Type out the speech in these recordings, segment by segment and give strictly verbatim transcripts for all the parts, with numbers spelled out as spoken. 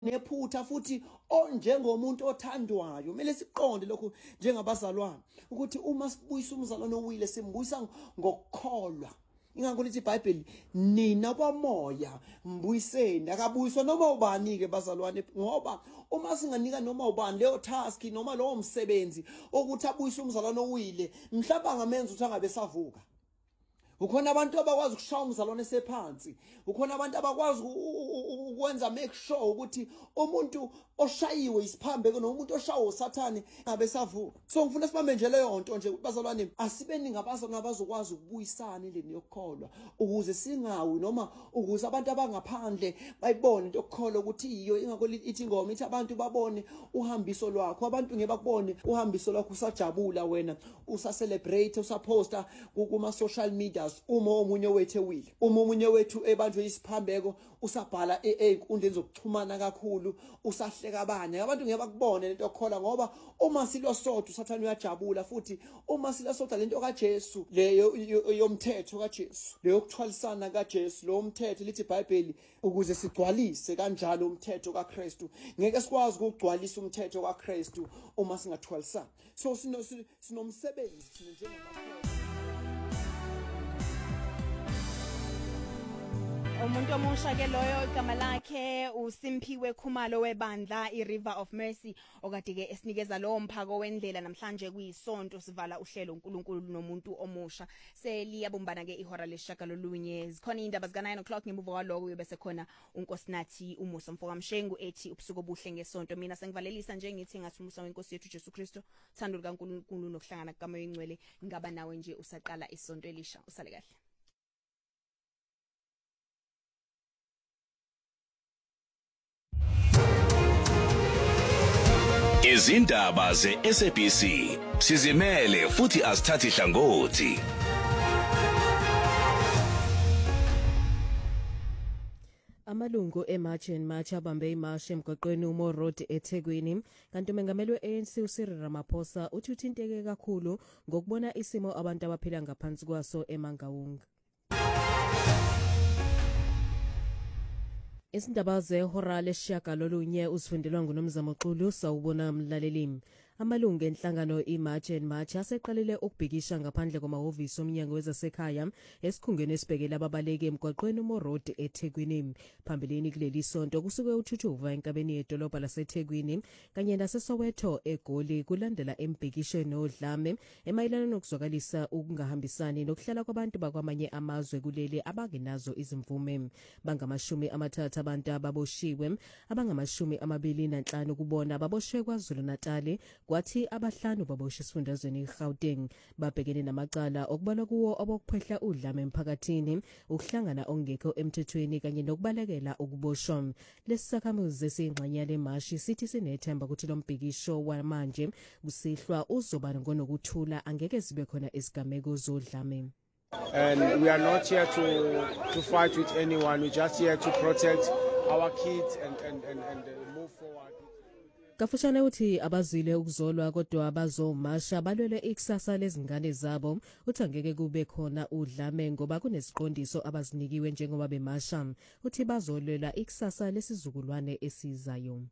nephutha futhi onjengomuntu othandwayo kumele siqonde lokho njengabazalwane ukuthi uma sibuyisa umzalwane owile simbuyisa ngokukholwa. Ingakho lithi iBhayibheli nina kwamoya mbuyiseni akabuyiswa noma ubani ke bazalwane, ngoba uma singanika noma ubani leyo task noma lowo msebenzi ukuthi abuyise umzalwane owile mhlawumbe angamenza ukuthi angabe savuka. Ukhona abantu abakwazi ukushaya umzalwane sephansi, ukhona abantu abakwazi ukwenza make sure ukuthi umuntu oshayiwe isiphambeko nomuntu oshawo usathane ngabe savuka. So ngifuna sibambe nje leyo nto nje bazalwane, asibeni ngabazalwane abazokwazi ukubuyisana endlini yokukholwa ukuze singawi noma ukuze abantu abangaphandle bayibone into yokukholwa ukuthi iyo. Ingakho ithi ingoma ithi abantu babone uhambiso lwakho, abantu ngeke bakubone uhambiso lwakho usajabula wena usa celebrate usaposta kuma social media. Uma omunye wethu ewile, uma omunye wethu ebanjwe isiphambeko usabhala einkundleni zokuxhumana kakhulu usahleka abanye, abantu ngeke bakubone lento yokukholwa, ngoba uma silwa sodwa usathana uyajabula, futhi uma silwa sodwa lento kaJesu leyo yomthetho kaJesu leyo yokuthwalisana kaJesu lo mthetho lithi iBhayibheli ukuze sigcwalise kanjalo umthetho kaKristu. Ngeke sikwazi ukugcwalisa umthetho kaKristu uma singathwalisana. So sino sinomsebenzi thina njengamakholwa. Umuntu omusha ke loyo igama lakhe uSimphiwe Khumalo webandla iRiver of Mercy okade ke esinikeza lo mphako wendlela namhlanje kuyisonto sivala uhlelo uNkulunkulu nomuntu omusha. Seliyabumbana ke ihora leshagalolunye zikhona indaba zika nine o'clock ngemuva kwaloko uyobese khona uNkosinathi uMusa Mfokamshengu ethi ubusuku obuhle ngesonto. Mina sengivalelisa nje ngithi ngathi uMusa weNkosi yethu Jesu Kristu, thando likaNkulunkulu nokuhlangana kukaMoya oNgcwele ngaba nawe nje usaqala isonto elisha. Usale kahle. Izindaba ze-S A B C sizimele futhi asithathi hlangothi. Amalungu eMarch and March abambe imarch emgwaqweni uMo Road eThekwini, kanti umengameli we-A N C uCyril Ramaphosa uthi uthinteke kakhulu ngokubona isimo abantu abaphila ngaphansi kwaso eMangaung. Izindaba zehora leshagalolunye usifundelwa nguNomzamo Xulu sawubona mlaleli. Amalungu enhlangano iMarch and March aseqalile ukubhikisha ngaphandle kwamahhovisi omnyango wezasekhaya esikhungweni esibhekela ababaleki emgwaqweni uMo Road eThekwini. Phambilini kuleli sonto kusuke uthuthuva enkabeni yedolobha laseThekwini kanye naseSoweto eGoli kulandela embhikisho nodlame emayelana nokuzwakalisa ukungahambisani nokuhlala kwabantu bakwamanye amazwe kuleli abangenazo izimvume. Bangamashumi amathathu abantu ababoshiwe, abangamashumi amabili nanhlanu kubona baboshwe kwaZulu Natal, kwathi abahlanu baboshwe esifundazweni iGauteng. Babhekene namacala okubalwa kuwo abokuphehla udlame emphakathini, ukuhlangana ongekho emthethweni kanye nokubalekela ukuboshwa. Lesisakhamuzi esiyingxenye lemashi sithi sinethemba ukuthi lo mbhikisho wamanje kusihlwa uzoba ngonokuthula angeke zibe khona isigameko zodlame. And we are not here to to fight with anyone. We're just here to protect our kids and and and, and uh, move forward. Kafushane uthi abazile ukuzolwa kodwa abazomasha balwele ikusasa lezingane zabo. Uthi angeke kube khona udlame ngoba kunesiqondiso abazinikiwe njengoba bemasha. Uthi bazolwela ikusasa lesizukulwane esizayo.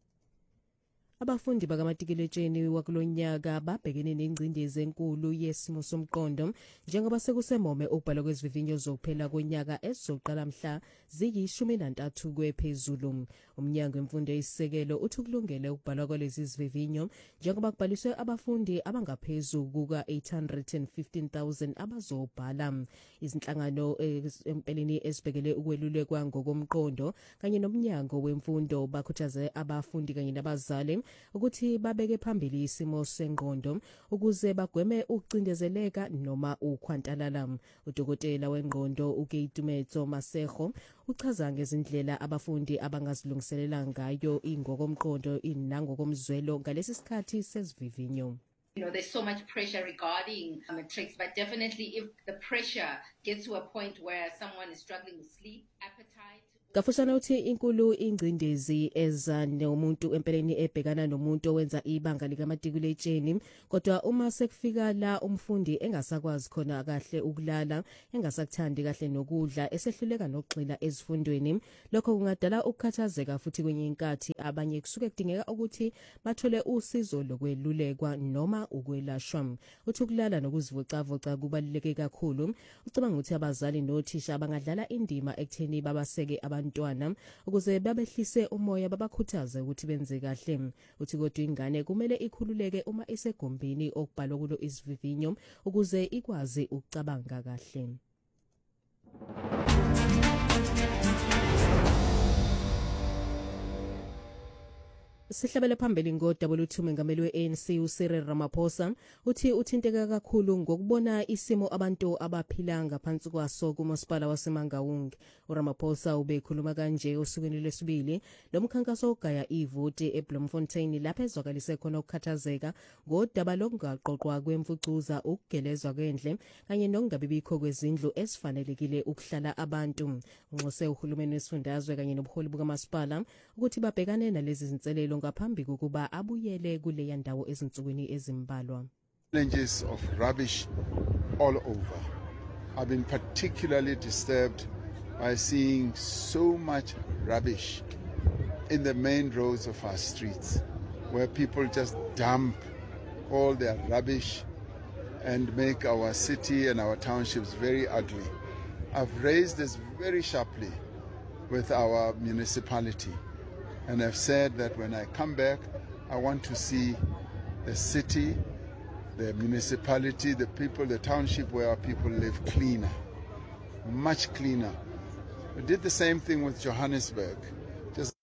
Abafundi bakaMatikiletsheni wakulonyaka babhekene nengcindezi enkulu yesimo somqondo njengoba sekusemome ukubhala kwezivivinyo zokuphela konyaka ezizoqala mhla ziyishumi nantathu kwephezulu. Umnyango wemfundo eyisisekelo uthi kulungele ukubhalwa kwalezi zivivinyo njengoba kubhaliswe abafundi abangaphezulu kuka eight hundred fifteen thousand abazobhala. Izinhlangano empeleni esibhekele ukwelulekwa ngokomqondo kanye nomnyango wemfundo bakhuthaze abafundi kanye nabazali ukuthi babeke phambili isimo sengqondo ukuze bagweme ukucindezeleka noma ukhwantalala. Udokotela wengqondo uKeitumetso Masejo uchaza ngezindlela abafundi abangazilungiselela ngayo ingokomqondo inangokomzwelo ngalesi sikhathi sezivivinyo. You know, there's so much pressure regarding um, matrics, but definitely if the pressure gets to a point where someone is struggling with sleep, appetite, Kafushana uthi inkulu ingcindezi eza nomuntu empeleni ebhekana nomuntu owenza ibanga likamatikuletsheni kodwa uma sekufika la umfundi engasakwazi khona kahle ukulala engasakuthandi kahle nokudla esehluleka nokugxila ezifundweni lokho kungadala ukukhathazeka futhi kwenye inkathi abanye kusuke kudingeka ukuthi bathole usizo lokwelulekwa noma ukwelashwa uthi ukulala nokuzivocavoca kubaluleke kakhulu ucabanga ukuthi abazali nothisha bangadlala indima ekutheni babaseke abantwana ukuze babehlise umoya babakhuthaze ukuthi benze kahle uthi kodwa ingane kumele ikhululeke uma isegumbini okubhalwa kulo isivivinyo ukuze ikwazi ukucabanga kahle. Sihlabele phambili ngo-W two mengameli we-A N C uCyril Ramaphosa uthi uthinteka kakhulu ngokubona isimo abantu abaphila ngaphansi kwaso kumasipala waseMangaung. uRamaphosa ubekhuluma kanje osukwini lwesibili lomkhankaso ogaya ivoti eBloemfontein lapho ezwakalise khona ukukhathazeka ngodaba lokungaqoqwa kwemfucuza ukugelezwa kwendle kanye nokungabibikho kwezindlu esifanelekile ukuhlala abantu. Unxuse uhulumeni wesifundazwe kanye nobuholi bukamasipala ukuthi babhekane nalezi zinselelo ngaphambi kokuba abuyele kuleya ndawo ezinsukwini ezimbalwa. Challenges of rubbish all over. I've been particularly disturbed by seeing so much rubbish in the main roads of our streets where people just dump all their rubbish and make our city and our townships very ugly. I've raised this very sharply with our municipality. And I've said that when I come back, I want to see the city, the municipality, the people, the township where our people live cleaner, much cleaner. We did the same thing with Johannesburg. Just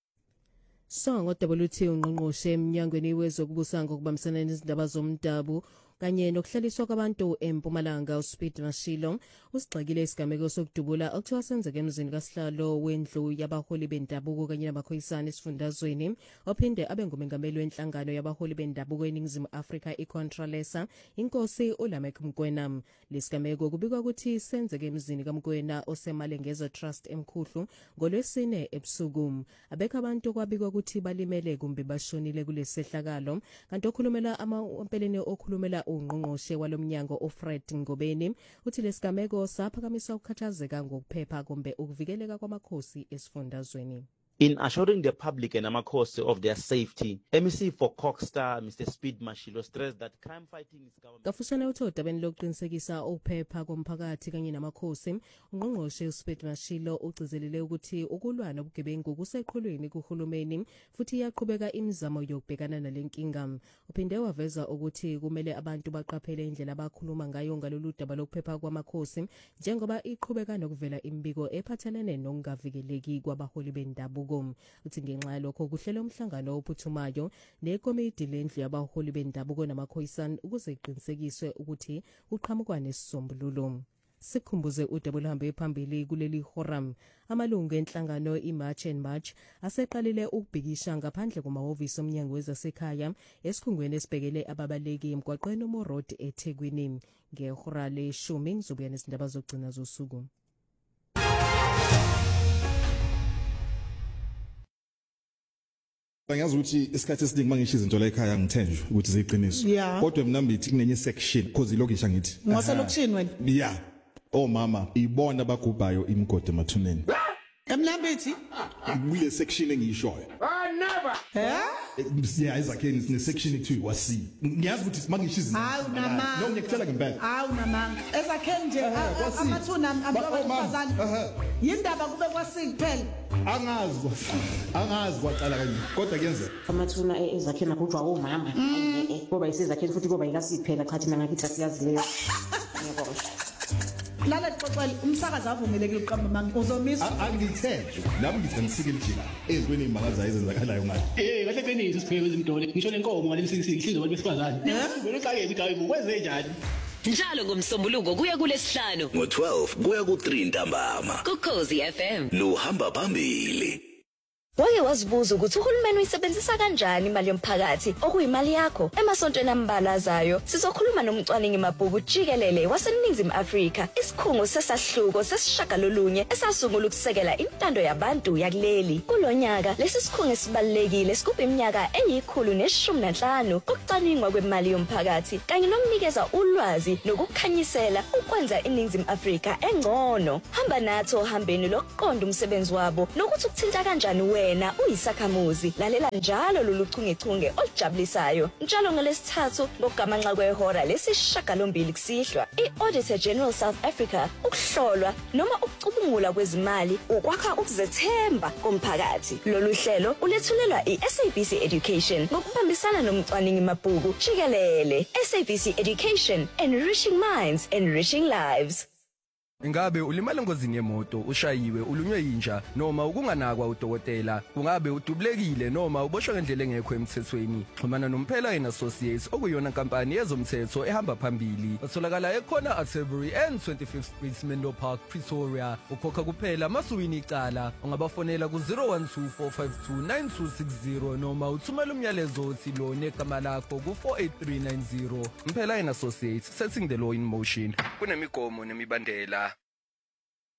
so ngo-W T ungqongqoshe emnyangweni wezokubusa ngokubambisana nezindaba zomdabu kanye nokuhlaliswa kwabantu eMpumalanga uSpeed Mashilo usigxekile isigameko sokudubula okuthiwa senzeke emzini kaSihlalo wendlu yabaholi bendabuko kanye namakhoyisana esifundazweni ophinde abe ngumengameli wenhlangano yabaholi bendabuko eNingizimu Afrika iContralesa inkosi uLamek Mkwena. Lesigameko kubikwa ukuthi senzeke emzini kaMkwena osemalengeza Trust emkhuhlu ngolwesine ebusuku. Abekho abantu kwabikwa ukuthi balimele kumbe bashonile kulesehlakalo kanti okhulumela amampeleni okhulumela ungqongqoshe walomnyango uFred Ngobeni uthi lesigameko saphakamisa ukukhathazeka ngokuphepha kumbe ukuvikeleka kwamakhosi esifundazweni. In assuring the public and amakhosi of their safety, M E C for Cockstar, Mister Speed Mashilo, stressed that crime fighting is government. Kafushane uthoda beni lokuqinisekisa ukuphepha komphakathi kanye namakhosi, ungqongqoshe uSpeed Mashilo ugcizelele ukuthi ukulwana obugebengu kuseqhulwini kuhulumeni futhi yaqhubeka imizamo yokubhekana nalenkinga. Uphinde waveza ukuthi kumele abantu baqaphele indlela abakhuluma ngayo ngalolu daba lokuphepha kwamakhosi njengoba iqhubeka nokuvela imbiko ephathelene nokungavikeleki kwabaholi bendabuko. Uthi ngenxa lokho kuhlela umhlangano ophuthumayo nekomiti lendlu yabaholi bendabuko namakhoyisana ukuze iqinisekiswe ukuthi uqhamukwa nesisombululo. Sikhumbuze udaba luhambe phambili kuleli forum amalungu enhlangano iMarch and March aseqalile ukubhikisha ngaphandle komahhovisi omnyango wezasekhaya esikhungweni esibhekele ababaleki emgwaqweni uMorod eThekwini. Ngehora leshumi ngizobuya nezindaba zokugcina zosuku. Ngiyazi ukuthi isikhathi esiningi mangisho izinto la ekhaya ngithenjwe ukuthi ziqiniso kodwa mina ngithi kunenye section because ilogisha ngithi ngose lokishini wena yeah oh mama ibona bagubhayo imigodi emathuneni emlambithi kule section engiyishoyo ah never eh yeah izakheni sine section two wasi ngiyazi ukuthi mangisho izinto hawu namanga no ngiyakutshela ngempela hawu namanga ezakheni nje amathuna abafazana yindaba kube kwasikuphela angazi angazi kwaqala kanje kodwa kuyenzeka amathuna ezakheni akujwa omama ngoba isizakheni futhi kuba yikasiphela cha thina ngakithi asiyazi leyo ngiyabona lala xoxela umsakazi avumelekile uqamba manga uzomisa angithenjwe nami ngithengisike lijila ezweni imakaza ezenzakalayo ngathi eh kahle qinisa isipheke ezimdole ngisho lenkomo ngale sisikihlizo abantu besifazane vele uxake ukuthi hayi ukwenze njani njalo ngomsombuluko kuya kulesihlanu ngo twelve kuya ku three ntambama ku Khosi F M lo hamba phambili. Wake wazibuza ukuthi uhulumeni uyisebenzisa kanjani imali yomphakathi okuyimali yakho? Emasontweni ambalazayo sizokhuluma nomcwaningi mabhuku jikelele waseNingizimu Afrika, isikhungo sesahluko sesishagalolunye esasungula ukusekela intando yabantu yakuleli. Kulonyaka lesi sikhungo sibalekile sikupha iminyaka eyikhulu neshumi nanhlanu ukucwaningwa kwemali yomphakathi kanye nokunikeza ulwazi nokukhanyisela ukwenza iNingizimu Afrika engcono. Hamba nathi ohambeni lokuqonda umsebenzi wabo nokuthi ukuthinta kanjani wena uyisakhamuzi. Lalela njalo lolu chungechunge olujabulisayo njalo ngelesithathu ngokugamanxa kwehora lesishagalombili kusihlwa. I-Auditor General South Africa, ukuhlolwa noma ukucubungula kwezimali ukwakha ukuzethemba komphakathi. Lolu hlelo ulethulelwa i-S A B C Education ngokubambisana nomcwaningi mabhuku jikelele. S A B C Education, enriching minds, enriching lives. Ingabe ulimala engozini yemoto, ushayiwe, ulunywe inja noma ukunganakwa udokotela? Ungabe udubulekile noma uboshwe ngendlela engekho emthethweni? Xhumana noMphela and Associates okuyona inkampani yezomthetho ehamba phambili. Batholakala ekhona Atterbury and twenty-fifth Street, Menlo Park, Pretoria. Ukhokha kuphela masuwini icala. Ungabafonela ku zero one two four five two nine two six zero noma uthumela umyalezo othi lo negama lakho ku four eight three nine zero. Mphela and Associates, setting the law in motion. Kunemigomo nemibandela.